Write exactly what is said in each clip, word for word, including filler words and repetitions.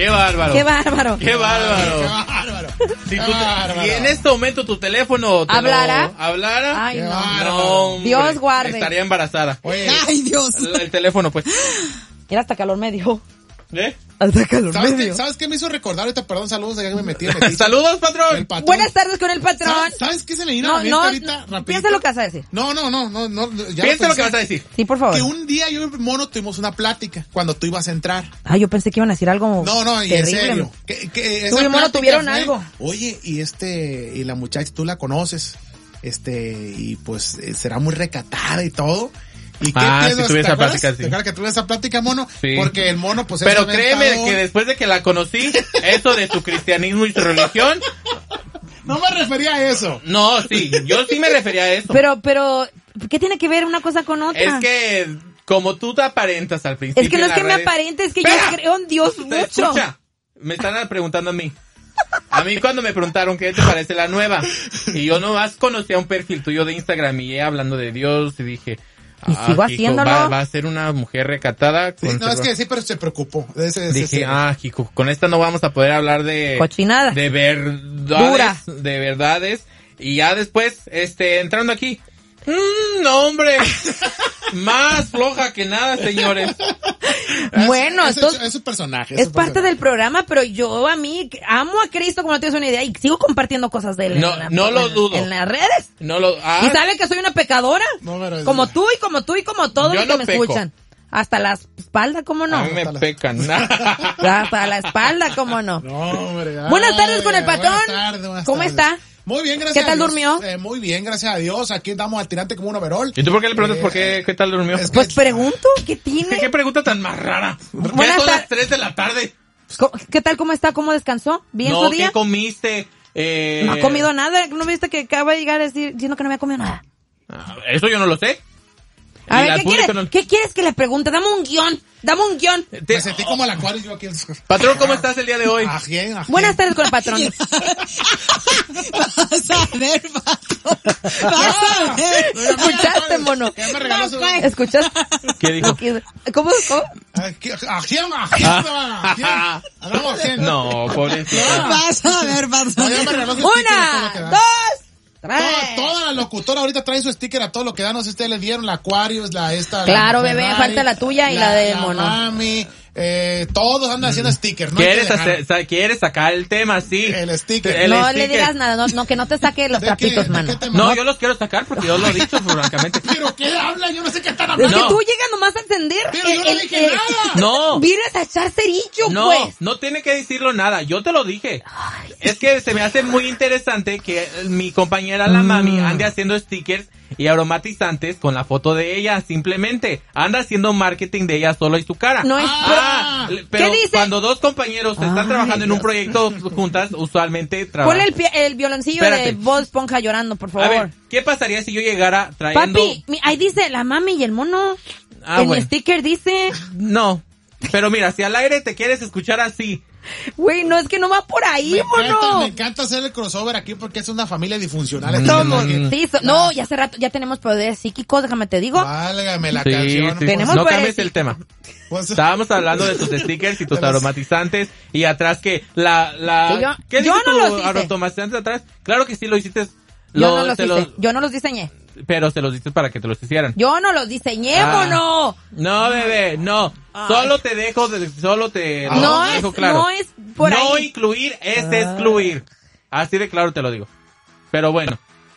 Qué bárbaro. Qué bárbaro. Qué bárbaro. Qué bárbaro. Si, Qué tú, bárbaro. si en este momento tu teléfono te ¿Hablara? Lo, ¿Hablara? Ay, Qué no. bárbaro. No, hombre, Dios guarde. Estaría embarazada. Oye, Ay, Dios. El, el teléfono, pues. Mira, hasta calor me dio. ¿Eh? Hasta calor ¿sabes me qué, dio. ¿sabes qué me hizo recordar ahorita? Perdón, saludos, ya que me metí. metí. Saludos, El patrón. patrón. Buenas tardes con el patrón. ¿Sabes, ¿Sabes qué se me vino a No, la mente no, ahorita? no. Rapidito? Piensa lo que vas a decir. No, no, no, no, no. Ya Piensa lo pensé. que vas a decir. Sí, por favor. Que un día yo y mi mono tuvimos una plática cuando tú ibas a entrar. Ah, yo pensé que iban a decir algo No, no, y terrible. en serio. Que, que Tú y esa mi mono plática tuvieron fue, algo. Oye, y este, y la muchacha, tú la conoces, este, y pues eh, será muy recatada y todo. ¿Y qué Ah, piensas? sí tuve ¿Te esa acuerdas? plática, sí. ¿Te acuerdas que tuve esa plática, mono? Sí. Porque el mono, pues, Pero es créeme aventador. que después de que la conocí, eso de su cristianismo y su religión, No me refería a eso. no, sí, yo sí me refería a eso. Pero, pero, ¿qué tiene que ver una cosa con otra? Es que, como tú te aparentas al principio. Es que no en es que las me redes- aparente, es que ¡Espera! yo creo en Dios Te mucho. Escucha, me están preguntando a mí. A mí cuando me preguntaron qué te parece la nueva, y yo nomás conocía un perfil tuyo de Instagram y ella hablando de Dios y dije, Y ah, sigo Kiko, haciéndolo. Va, va a ser una mujer recatada. Sí, no, conserva- es que sí, pero se preocupó. Ese, ese, Dije, ese. ah, Kiko, con esta no vamos a poder hablar de... Cochinada. De verdades. Dura. De verdades. Y ya después, este, entrando aquí. Mmm, no, hombre. Más floja que nada, señores. Bueno, es, esto es, es un personaje. es un parte personaje. del programa, pero yo a mí amo a Cristo como no tienes una idea y sigo compartiendo cosas de él No, en, la- no lo en- dudo. en las redes. No lo... Ah, Y sabe que soy una pecadora. No, pero es- Como tú y como tú y como todos Yo los que no me peco. escuchan. Hasta la espalda, ¿cómo no? a mí me Hasta la- pecan. Hasta la espalda, ¿cómo no? No, hombre. Buenas ay, tardes con el patrón. buenas tardes, buenas ¿Cómo tardes. está? Muy bien, gracias ¿Qué tal a Dios. durmió? Eh, muy bien, gracias a Dios. Aquí andamos al tirante como un overol. ¿Y tú por qué le preguntas Eh, por qué, qué tal durmió? es que- Pues pregunto, ¿qué ¿Qué, tiene? qué pregunta tan más rara? Ya Buenas son tar- las tres de la tarde. ¿Cómo- ¿Qué tal? ¿Cómo está? ¿Cómo descansó? ¿Bien No, su día? ¿qué comiste? Eh, No ha comido nada. ¿No viste que acaba de llegar a decir diciendo que no había comido nada? ah, Eso yo no lo sé. A Y ver, al ¿qué público quieres? no- ¿Qué quieres que le pregunte? Dame un guión. Dame un guión. Te- Me sentí como el acuario yo aquí. en- Patrón, ¿cómo estás el día de hoy? Ajien, ajien. Buenas tardes con el patrón. Vas a ver, patrón. Vas a ver. No, ya me- ¿Escuchaste, mono? Ya me regaló su... ¿Escuchaste? ¿Qué dijo? Lo que- ¿Cómo? ¿Cómo? Ajien, ajien, ajien. Hablamos ajien. No, pobrecita. Vas a ver, No, ya patrón. me regaló su sticker, todo lo que Una, da. dos, Toda, tres. toda la locutora ahorita trae su sticker a todo lo que dan. No sé si ustedes le dieron la Aquarius, la esta. Claro, la bebé, Ferrari, falta la tuya y la de mono. Mami, eh, todos andan haciendo stickers. ¿no? Hay que ¿Quieres, dejar hacer- sa- ¿Quieres sacar el tema? Sí. El sticker. El No le sticker. digas nada, no, no, que no te saque los ¿De qué? trapitos, ¿De mano. qué tema? No, yo los quiero sacar porque yo lo he dicho francamente. ¿Pero qué habla? Yo no sé qué están Es hablando. que No. tú llegas nomás a encender. Pero yo no dije nada. No. Vienes a echar cerillo, No, pues. no tiene que decirlo nada, yo te lo dije. Es que se me hace muy interesante que mi compañera la mami Mm. ande haciendo stickers y aromatizantes con la foto de ella, simplemente. Anda haciendo marketing de ella solo y su cara. No es- Ah, pero- pero ¿Qué dice? cuando dos compañeros están Ay, trabajando en un Dios. proyecto juntas, usualmente trabajan. Ponle el, pi- el violoncillo Espérate. de Bob Esponja llorando, por A favor. ver, ¿qué pasaría si yo llegara trayendo... Papi, mi- ahí dice la mami y el mono. Ah, en bueno. mi sticker dice, No, pero mira, si al aire te quieres escuchar así... güey, no es que no va por ahí, Me encanta, mono. me encanta hacer el crossover aquí porque es una familia disfuncional. Mm. Somos, Aquí. sí, so- no, ya hace rato, ya tenemos poderes psíquicos, déjame te digo. Válgame la Sí, canción. sí. Tenemos No poderes cambies el psíquicos. tema. Pues, Estábamos hablando de tus stickers y tus De los- aromatizantes y atrás que la la Que yo- ¿qué yo dice no tu los hice. aromatizante atrás? Claro que sí lo hiciste. Yo Lo- no los te hice, los- yo no los diseñé. pero se los diste para que te los hicieran. Yo no los diseñé, Ah. mono. No, bebé, no. Ay. Solo te dejo de- solo te Ah. lo No dejo es, claro. no es por No ahí. incluir es Ah. excluir. Así de claro te lo digo. Pero bueno.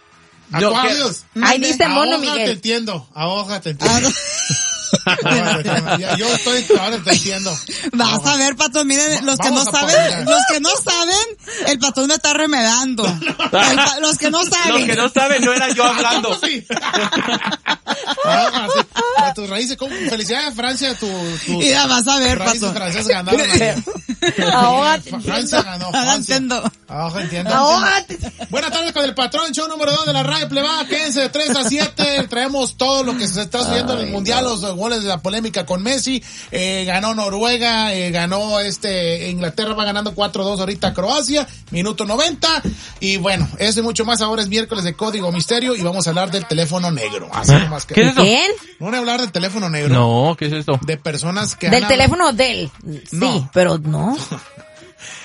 Yo- Acuarios. Ahí dice mono, Ahógate, Miguel. entiendo. Ahógate, entiendo. Ah, no. Ahógate, entiendo. Ya, yo estoy, ahora te entiendo. Vas a ver, patrón, miren, los que no Vamos a saben, poner. los que no saben, el patrón me está remedando. El pa- los que no saben. Los que no saben, no era yo hablando. ¿A poco sí? Ah, sí. A tus raíces, ¿cómo? Felicidades a Francia, tu, tus Mira, vas a ver, raíces patrón. francesas ganaron. ahí. Ahógate, Fra- Francia ganó. Ahora Francia. entiendo. Ahora entiendo. Ahógate. Buenas tardes con el patrón, show número dos de la radio plebada, quédense de tres a siete, traemos todo lo que se está sucediendo en el mundial, los goles de la polémica con Messi, eh, ganó Noruega, eh, ganó este, Inglaterra va ganando cuatro dos ahorita a Croacia, minuto noventa, y bueno, eso y mucho más, ahora es miércoles de Código Misterio y vamos a hablar del teléfono negro, así nomás que. ¿Qué es eso? ¿Quién? No voy a hablar del teléfono negro. No, ¿qué es eso? De personas que Del han- teléfono de él. Sí, No. pero no.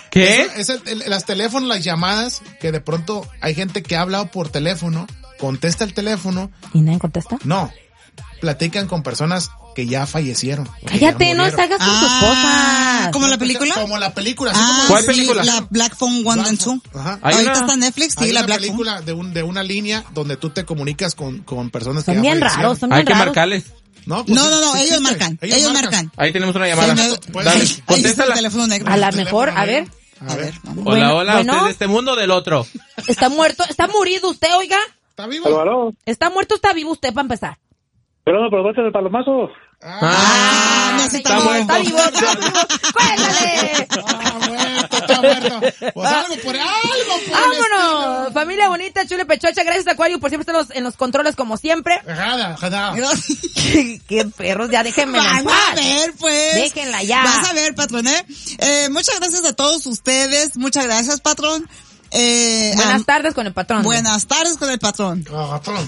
¿Qué? Es, es el, el, las teléfonos, las llamadas, que de pronto hay gente que ha hablado por teléfono, contesta el teléfono. ¿Y nadie contesta? No, platican con personas que ya fallecieron. Cállate, no salgas con Ah, tus cosas. ¿Como la película? Como la película. Así Ah, como ¿Cuál sí, película? La Black Phone One and Two. Ajá. Hay Ahorita una- está en Netflix, sí, Hay la una Black Phone. película de, un, de una línea donde tú te comunicas con, con personas que Son ya bien fallecieron. raros, son Hay bien que raros. marcarles. No, pues No, sí, no, no, sí ellos existe. marcan, ellos marcan. Ahí tenemos una llamada. Sí, me- Pues, Dale, ahí- Ahí está el contéstala. teléfono negro. A la El mejor, teléfono a ver. negro. A ver, vamos. Hola, Bueno, hola, bueno. ¿usted de este mundo o del otro? ¿Está muerto? ¿Está murido usted, oiga? ¿Está vivo? Aló, aló. ¿Está muerto o está vivo usted para empezar? Pero no, pero ¿dónde está el palomazo? Ah, no se está está muerto. Está vivo. vivo, está vivo. ¡Cuélgale! Ah, muerto, está muerto. Pues algo por algo por el ¡Vámonos! Familia bonita, chule pechocha. Gracias, Acuario, por siempre estar en los, en los controles como siempre. estilo. Jada, jada. qué, qué perros, ya déjenme en Van paz. a ver, pues. Déjenla ya. Vas a ver, patrón, ¿eh? Eh, muchas gracias a todos ustedes. Muchas gracias, patrón. Eh, Buenas am- tardes con el patrón. Buenas tardes con el patrón. Ah, patrón.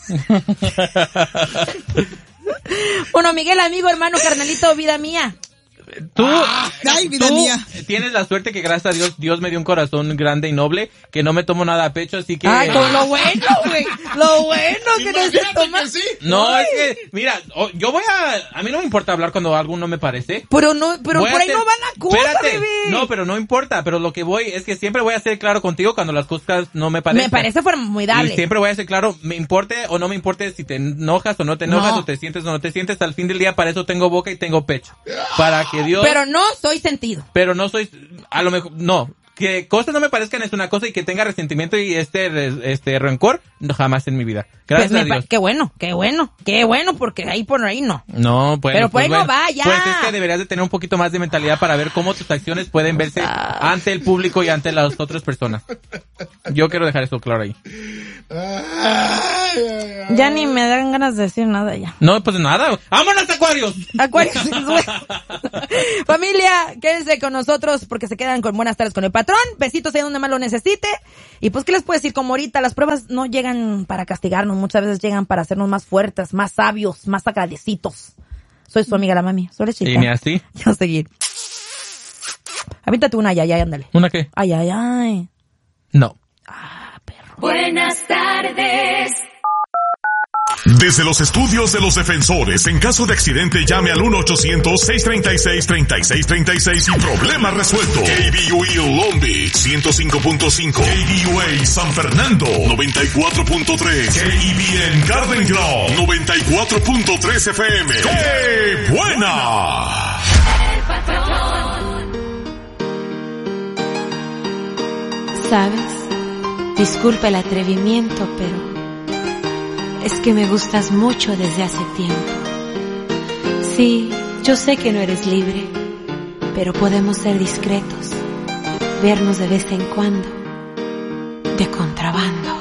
Bueno, Miguel, amigo, hermano, carnalito, vida mía. Tú, Ay, vida tú mía. tienes la suerte que gracias a Dios, Dios me dio un corazón grande y noble, que no me tomo nada a pecho, así que... Ay, con lo bueno, güey. Lo bueno que no se Imagínate toma. que sí. No, es que, mira, o- yo voy a... A mí no me importa hablar cuando algo no me parece. Pero no, pero Voy por a ahí hacer- no va la cosa, Espérate. bebé. No, pero no importa, pero lo que voy es que siempre voy a ser claro contigo cuando las cosas no me parecen. Me parece formidable. Y siempre voy a ser claro, me importe o no me importe si te enojas o no te enojas No. o te sientes o no te sientes, al fin del día para eso tengo boca y tengo pecho. Para que Dios... Pero no soy sentido. pero no soy, a lo mejor, no, que cosas no me parezcan es una cosa y que tenga resentimiento y este, re- este rencor, no, jamás en mi vida. Gracias Pues a me pa- Dios. Qué bueno, qué bueno, qué bueno, porque ahí por ahí no. No, pues. Pero por pues ahí no bueno. va, ya. Pues es que deberías de tener un poquito más de mentalidad para ver cómo tus acciones pueden verse Ah. ante el público y ante las otras personas. Yo quiero dejar eso claro ahí. Ay, ay, ay. Ya ni me dan ganas de decir nada ya. No, pues nada. ¡Vámonos, Acuarios! Acuario. Familia, quédense con nosotros porque se quedan con buenas tardes con el patrón. Besitos ahí donde más lo necesite. Y pues, ¿qué les puedo decir? Como ahorita las pruebas no llegan para castigarnos, muchas veces llegan para hacernos más fuertes, más sabios, más agradecidos. Soy su amiga la mami. Soy chica. Y ni así. Ya a seguir. Avítate una, ay, ay, ay, ándale. ¿Una qué? Ay, ay, ay. No. Buenas tardes. Desde los estudios de los defensores, en caso de accidente llame al uno ochocientos seiscientos treinta y seis, treinta y seis treinta y seis y problema resuelto. K B U A Long Beach ciento cinco punto cinco, K B U A San Fernando noventa y cuatro punto tres, K E B N Garden Grove noventa y cuatro punto tres F M. ¡Qué buena! El patrón. ¿Sabes? Disculpa el atrevimiento, pero es que me gustas mucho desde hace tiempo. Sí, yo sé que no eres libre, pero podemos ser discretos, vernos de vez en cuando, de contrabando.